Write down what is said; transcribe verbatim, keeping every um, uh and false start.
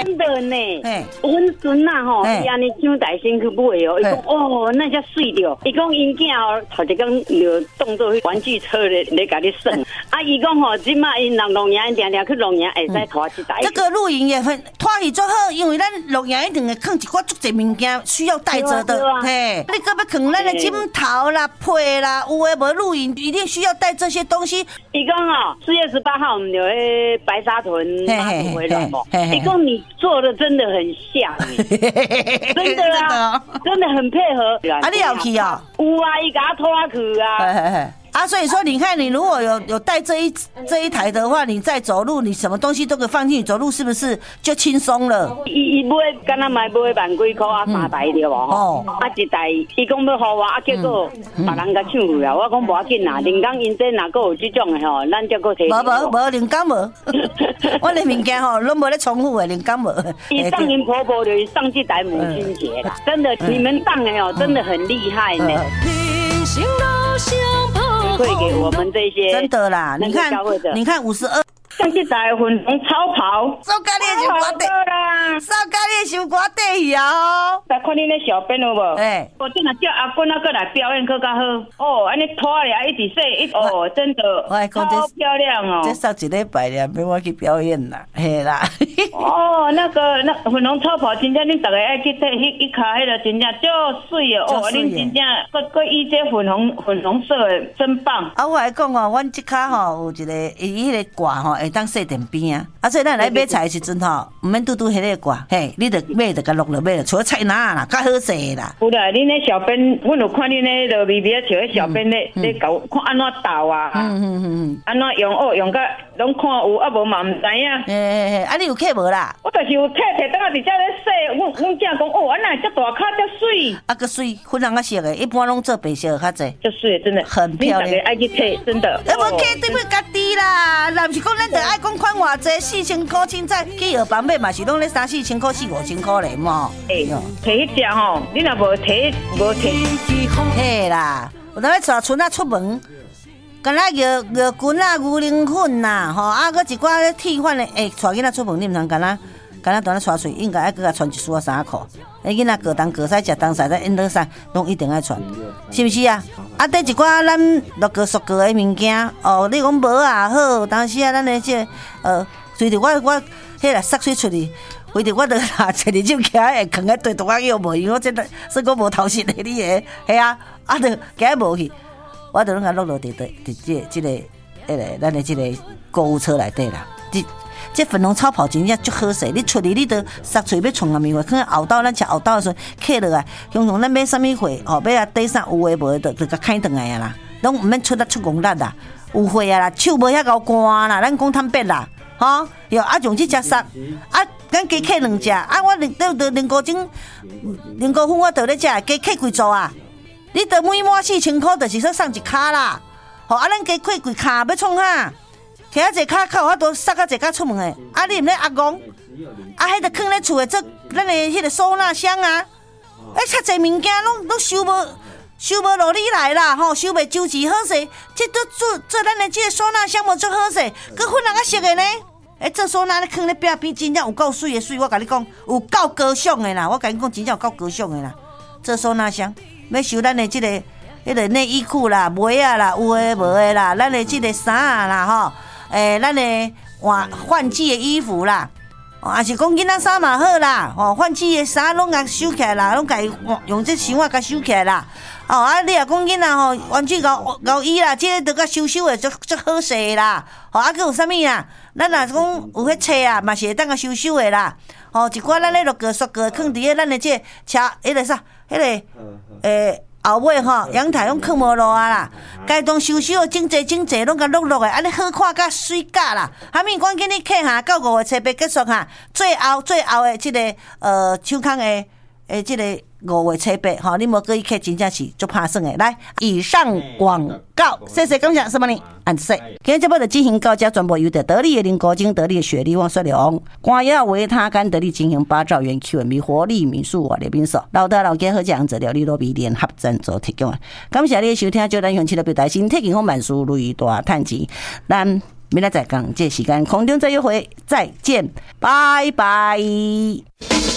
真的呢。我孙啊吼，伊安尼上大身躯买哦，伊讲哦，那才水着。伊讲因囝哦，头一工就当做玩具车咧咧甲你耍。啊，伊讲吼，即马因人露营定定去露营会使拖一台。 这个露营也很拖去做好，因为咱露营一定会放一寡足侪物件需要带着的。嘿，你搁要放咱的枕头啦、被啦，有诶无露营一定需要带这些东西。 伊讲哦，四月十八号我们就去白沙屯妈祖回来嘛。伊讲你做的真的很像，真的啊，真的很配合。 啊，你有去啊？ 有啊，伊甲我拖去啊。 啊，所以说你看，你如果有有带这一这一台的话，你再走路，你什么东西都可以放进去，走路是不是就轻松了？ 伊伊买，敢若买买万几块啊，三台对无？哦，啊一台，伊讲要互我，啊结果别人甲抢去啊，我讲无要紧啦，人讲因这若个有这种的吼，咱才个提。 无无无，人讲无，我的物件吼，拢无咧重复的，人讲无。 伊上因婆婆就是上这台母亲节啦，真的，你们当的哦，真的很厉害呢。会给我们这些真的啦，你看，你看五十二， 像这台粉红超跑， sau咖喱的小瓜啦， sau咖喱的小瓜底呀哦。 来看你那小编有无？ 哎， 我真的叫阿坤那个来表演更加好哦，安尼拖咧一直说一哦，真的超漂亮哦。 这上一礼拜了，免我去表演啦，嘿啦。 哦，那个那粉红超跑，真正恁大家爱去睇，迄一卡迄个真正就水哦，哦，恁真正个个伊这粉红粉红色的真棒。 啊，我来讲哦，阮即卡吼有一个伊迄个挂吼会当设电边啊，啊所以咱来买菜的时阵吼，毋免拄拄迄个挂，嘿，你着买着甲落落买了，除了菜篮啦，较好势啦。 有啦，恁那小编，阮有看恁那落微微像迄小编咧咧搞看安怎倒啊，嗯嗯嗯，安怎用哦用甲拢看有，啊无嘛毋知影。 嘿嘿嘿，啊你有客无啦？ 我就是有客摕倒啊，伫遮咧洗，阮阮囝讲哦，安那遮大骹遮水， 啊个水粉红啊色的，一般拢做白色较济， 遮水真的很漂亮。 爱去摕，真的。 啊无客对要家己啦，若毋是讲咱着爱讲款偌济，四千块凊彩去药房买嘛是拢咧三四千块、四五千块咧嘛。 诶，摕迄只吼，你若无摕，无摕。 嘿啦，有当咧带孙仔出门。干那药药菌啊、牛奶粉呐，吼啊，搁一寡替换的，诶，带囡仔出门你毋通干那干那当咧带水，应该爱搁甲穿一束衫裤。诶，囡仔过冬过使食冬使，在运动衫拢一定爱穿，是毋是啊？啊，第一寡咱落个熟个的物件，哦，你讲无啊好，当时啊，咱的这呃，随着我我迄个洒水出去，为着我着拿一日手徛会扛喺地图仔叫无，因为我真的说我无头绪的你个，系啊，啊着徛无去。我就拢甲落落伫伫伫这这个迄个咱的这个购物车内底啦。这这粉红超跑真正足好势，你出去你都杀嘴要创啊物话，可能后道咱吃后道的时候，客落来，常常咱买啥物货，哦，买啊底衫有诶无诶，就就甲开转来啊啦，拢毋免出得出功力啦，有货啊啦，手无遐够干啦，咱讲坦白啦，吼，哟啊用这只杀，啊咱加客两只，啊我连都都连高钟，连高分我倒咧食，加客几组啊？你得每满四千块，就是说送一卡啦。吼，啊，咱加开几卡要创哈？摕啊一卡靠，我都塞啊一卡出门诶。啊，你毋咧压戆？啊，迄个放咧厝诶，做咱诶迄个收纳箱啊。哎，遮济物件拢拢收无收无落你来啦，吼，收袂周齐好势。这都做做咱诶这个收纳箱无足好势，佮粉红啊色诶呢。哎，这收纳咧放咧壁边，真正有够水诶水，我甲你讲，有够高尚诶啦。我甲你讲，真正有够高尚诶啦。这收纳箱。要收咱的这个、迄个内衣裤啦、袜啊啦、有诶无诶啦，咱的这个衫啊啦吼，诶、欸，咱的换换季的衣服啦，也是讲囡仔衫嘛好啦，吼，换季的衫拢甲收起来啦，拢甲用这箱仔甲收起来啦。哦，啊，你若讲囡仔吼，玩具搞搞衣啦，这个都甲收收的足足好势啦。吼，啊，佮有啥物啊？咱若讲有迄册啊，嘛是会当甲收收的啦。吼，一寡咱咧落个塑个放伫咧咱的这车，迄个啥，迄个诶后尾吼阳台拢放无落啊啦，该当收收整齐整齐，拢甲落落的，安尼好看甲水甲啦。哈咪赶紧你客哈到五月七八结束哈，最后最后的即、这个呃手空的诶即、这个。五月七八，吼，你无过去客真正是足拍算的。来，以上广告，谢谢感谢什么呢？按说，今日节目的进行到这，全部由得得力的林国金、得力的雪莉、王雪龙、光耀维他干得力进行八兆元 Q M B 活力民宿瓦列宾所，老大老家好讲者料理罗比联合赞助提供。感谢你的收听，就咱用起来表达身体健康万事如意大赚钱，咱。 明仔载讲这时间空中再约会，再见，拜拜。